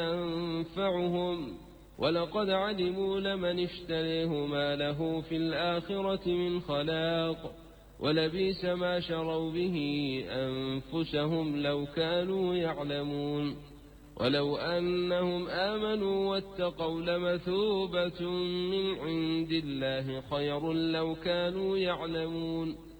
ينفعهم ولقد علموا لمن اشتريه ما له في الآخرة من خلاق ولبئس ما شروا به أنفسهم لو كانوا يعلمون ولو أنهم آمنوا واتقوا لمثوبة من عند الله خير لو كانوا يعلمون